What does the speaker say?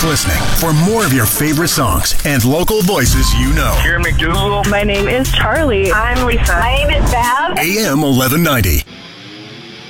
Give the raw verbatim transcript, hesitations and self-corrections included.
listening for more of your favorite songs and local voices you know. Karen McDougal. My name is Charlie. I'm Lisa. My name is Bev. A M eleven ninety.